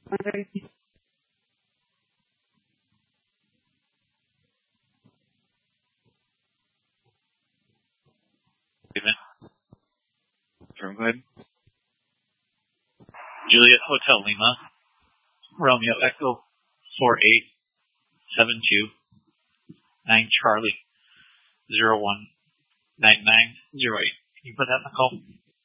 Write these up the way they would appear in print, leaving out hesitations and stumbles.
Go ahead. Juliet Hotel Lima, Romeo Echo 4872 9 Charlie 019908. Can you put that in the call?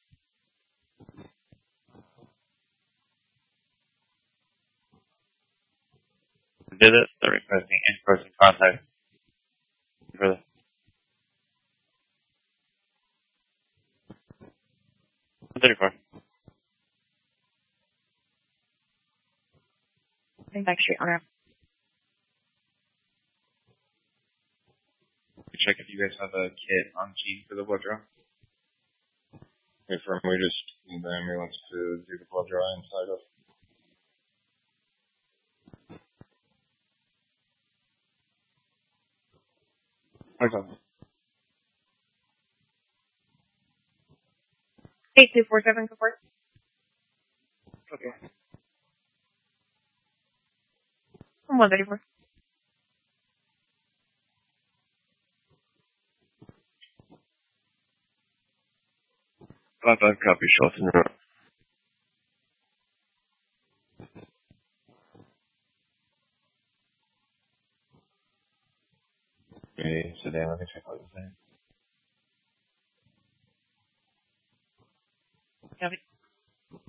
Did it? The requesting in-person contact. Further. Back Street on ramp. Check if you guys have a kit on G for the blood draw. Confirm, we just need the ambulance to do the blood draw inside of. Okay. 8247 support. Okay. 134. Copy, shots in row. Okay, so Dan, let me check what you're saying.